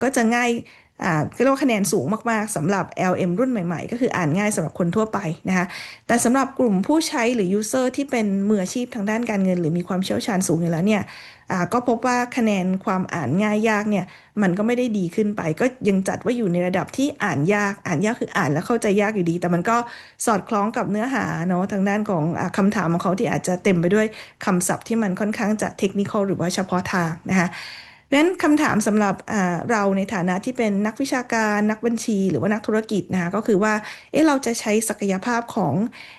ก็จะง่ายก็เรียกว่าคะแนนสูงมากๆสำหรับ LM รุ่นใหม่ๆก็คืออ่านง่ายสำหรับคนทั่วไปนะคะแต่สำหรับกลุ่มผู้ใช้หรือ user ที่เป็นมืออาชีพทางด้านการเงินหรือมีความเชี่ยวชาญสูงอยู่แล้วเนี่ยก็พบว่าคะแนนความอ่านง่ายยากเนี่ยมันก็ไม่ได้ดีขึ้นไปก็ยังจัดว่าอยู่ในระดับที่อ่านยากคืออ่านแล้วเข้าใจยากอยู่ดีแต่มันก็สอดคล้องกับเนื้อหาเนาะทางด้านของคำถามของเขาที่อาจจะเต็มไปด้วยคำศัพท์ที่มันค่อนข้างจะเทคนิคอลหรือว่าเฉพาะทางนะคะเพราะฉะนั้นคำถามสำหรับเราในฐานะที่เป็นนักวิชาการนักบัญชีหรือว่านักธุรกิจนะคะก็คือว่าเราจะใช้ศักยภาพของ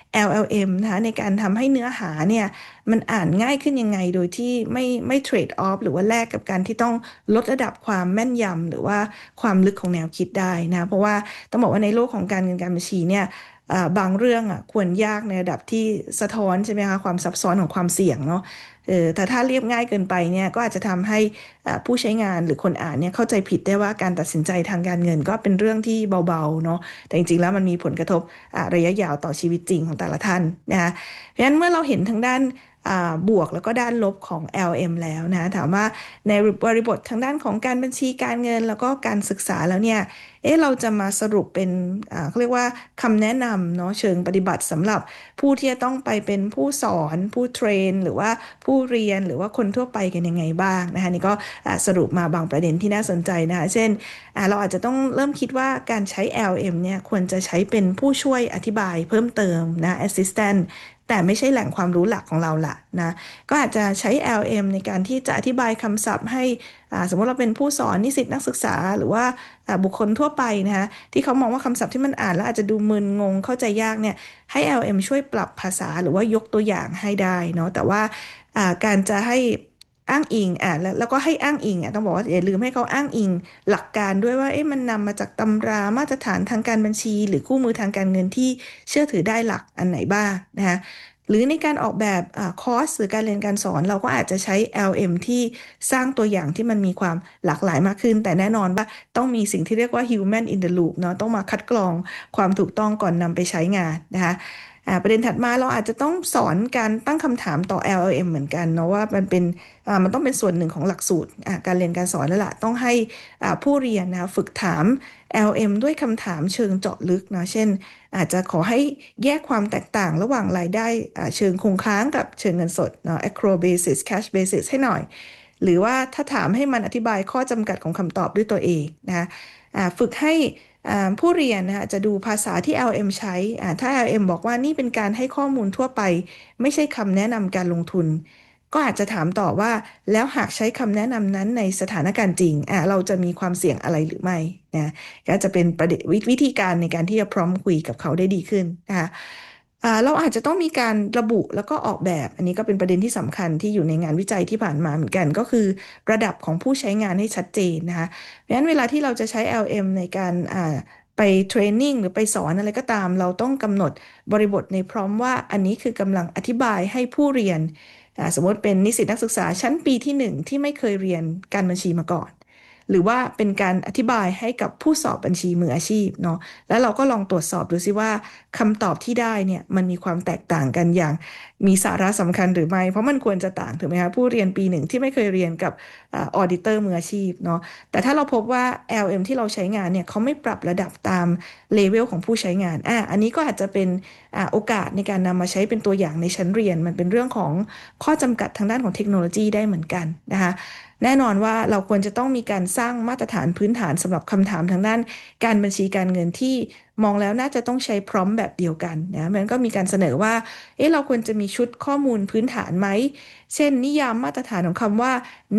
LLM นะคะในการทำให้เนื้อหาเนี่ยมันอ่านง่ายขึ้นยังไงโดยที่ไม่เทรดออฟหรือว่าแลกกับการที่ต้องลดระดับความแม่นยำหรือว่าความลึกของแนวคิดได้นะเพราะว่าต้องบอกว่าในโลกของการเงินการบัญชีเนี่ยบางเรื่องควรยากในระดับที่สะท้อนใช่ไหมคะความซับซ้อนของความเสี่ยงเนาะแต่ถ้าเรียบง่ายเกินไปเนี่ยก็อาจจะทำให้ผู้ใช้งานหรือคนอ่านเนี่ยเข้าใจผิดได้ว่าการตัดสินใจทางการเงินก็เป็นเรื่องที่เบาๆเนาะแต่จริงๆแล้วมันมีผลกระทบระยะยาวต่อชีวิตจริงของแต่ละท่านนะคะเพราะฉะนั้นเมื่อเราเห็นทางด้านบวกแล้วก็ด้านลบของ LM แล้วนะถามว่าในบริบททางด้านของการบัญชีการเงินแล้วก็การศึกษาแล้วเนี่ยเราจะมาสรุปเป็นเขาเรียกว่าคำแนะนำเนาะเชิงปฏิบัติสำหรับผู้ที่จะต้องไปเป็นผู้สอนผู้เทรนหรือว่าผู้เรียนหรือว่าคนทั่วไปกันยังไงบ้างนะคะนี่ก็สรุปมาบางประเด็นที่น่าสนใจนะคะเช่นเราอาจจะต้องเริ่มคิดว่าการใช้ LM เนี่ยควรจะใช้เป็นผู้ช่วยอธิบายเพิ่มเติมนะ assistant แต่ไม่ใช่แหล่งความรู้หลักของเราละนะก็อาจจะใช้ LM ในการที่จะอธิบายคำศัพท์ให้สมมติเราเป็นผู้สอนนิสิตนักศึกษาหรือว่าบุคคลทั่วไปนะคะที่เขามองว่าคำศัพท์ที่มันอ่านแล้วอาจจะดูมึนงงเข้าใจยากเนี่ยให้ LM ช่วยปรับภาษาหรือว่ายกตัวอย่างให้ได้เนาะแต่ว่าการจะให้อ้างอิงแล้วก็ให้อ้างอิงต้องบอกว่าอย่าลืมให้เขาอ้างอิงหลักการด้วยว่ามันนำมาจากตำรามาตรฐานทางการบัญชีหรือคู่มือทางการเงินที่เชื่อถือได้หลักอันไหนบ้างนะคะหรือในการออกแบบคอร์สหรือการเรียนการสอนเราก็อาจจะใช้ LM ที่สร้างตัวอย่างที่มันมีความหลากหลายมากขึ้นแต่แน่นอนว่าต้องมีสิ่งที่เรียกว่า human in the loop เนาะต้องมาคัดกรองความถูกต้องก่อนนำไปใช้งานนะคะประเด็นถัดมาเราอาจจะต้องสอนการตั้งคำถามต่อ LLM เหมือนกันเนาะว่ามันต้องเป็นส่วนหนึ่งของหลักสูตรการเรียนการสอนแล้วล่ะต้องให้ผู้เรียนนะฝึกถาม LM ด้วยคำถามเชิงเจาะลึกนะเช่นอาจจะขอให้แยกความแตกต่างระหว่างรายได้เชิงคงค้างกับเชิงเงินสดเนาะ accrual basis cash basis ให้หน่อยหรือว่าถ้าถามให้มันอธิบายข้อจำกัดของคำตอบด้วยตัวเองนะฝึกให้ผู้เรียนนะคะจะดูภาษาที่ LM ใช้ถ้า LM บอกว่านี่เป็นการให้ข้อมูลทั่วไปไม่ใช่คำแนะนำการลงทุนก็อาจจะถามต่อว่าแล้วหากใช้คำแนะนำนั้นในสถานการณ์จริงเราจะมีความเสี่ยงอะไรหรือไม่นะก็จะเป็นประเด็นวิธีการในการที่จะพร้อมคุยกับเขาได้ดีขึ้นนะคะเราอาจจะต้องมีการระบุแล้วก็ออกแบบอันนี้ก็เป็นประเด็นที่สำคัญที่อยู่ในงานวิจัยที่ผ่านมาเหมือนกันก็คือระดับของผู้ใช้งานให้ชัดเจนนะคะเพราะฉะนั้นเวลาที่เราจะใช้ LM ในการไปเทรนนิ่งหรือไปสอนอะไรก็ตามเราต้องกำหนดบริบทในพร้อมว่าอันนี้คือกำลังอธิบายให้ผู้เรียนสมมติเป็นนิสิตนักศึกษาชั้นปีที่1ที่ไม่เคยเรียนการบัญชีมาก่อนหรือว่าเป็นการอธิบายให้กับผู้สอบบัญชีมืออาชีพเนาะแล้วเราก็ลองตรวจสอบดูซิว่าคำตอบที่ได้เนี่ยมันมีความแตกต่างกันอย่างมีสาระสำคัญหรือไม่เพราะมันควรจะต่างถูกไหมคะผู้เรียนปีหนึ่งที่ไม่เคยเรียนกับออดิเตอร์มืออาชีพเนาะแต่ถ้าเราพบว่า LM ที่เราใช้งานเนี่ยเขาไม่ปรับระดับตามเลเวลของผู้ใช้งานอันนี้ก็อาจจะเป็นโอกาสในการนำมาใช้เป็นตัวอย่างในชั้นเรียนมันเป็นเรื่องของข้อจำกัดทางด้านของเทคโนโลยีได้เหมือนกันนะคะแน่นอนว่าเราควรจะต้องมีการสร้างมาตรฐานพื้นฐานสำหรับคำถามทางด้านการบัญชีการเงินที่มองแล้วน่าจะต้องใช้พร้อมแบบเดียวกันนะมันก็มีการเสนอว่าเราควรจะมีชุดข้อมูลพื้นฐานไหมเช่นนิยามมาตรฐานของคำว่า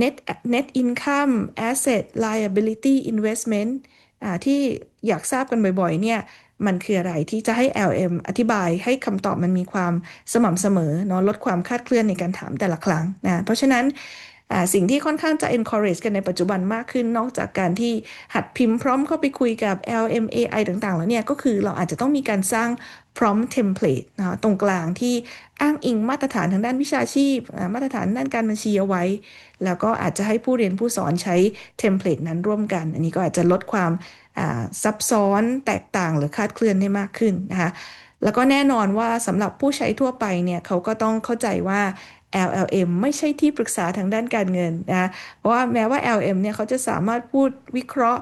net income asset liability investment ที่อยากทราบกันบ่อยๆเนี่ยมันคืออะไรที่จะให้ LM อธิบายให้คำตอบมันมีความสม่ำเสมอเนาะลดความคลาดเคลื่อนในการถามแต่ละครั้งนะเพราะฉะนั้นสิ่งที่ค่อนข้างจะ encourage กันในปัจจุบันมากขึ้นนอกจากการที่หัดพิมพ์พร้อมเข้าไปคุยกับ LMAI ต่างๆแล้วเนี่ยก็คือเราอาจจะต้องมีการสร้าง prompt template นะตรงกลางที่อ้างอิงมาตรฐานทางด้านวิชาชีพมาตรฐานด้านการบัญชีเอาไว้แล้วก็อาจจะให้ผู้เรียนผู้สอนใช้เทมเพลตนั้นร่วมกันอันนี้ก็อาจจะลดความซับซ้อนแตกต่างหรือคลาดเคลื่อนได้มากขึ้นนะคะแล้วก็แน่นอนว่าสำหรับผู้ใช้ทั่วไปเนี่ยเขาก็ต้องเข้าใจว่า LLM ไม่ใช่ที่ปรึกษาทางด้านการเงินนะเพราะว่าแม้ว่า LM เนี่ยเขาจะสามารถพูดวิเคราะห์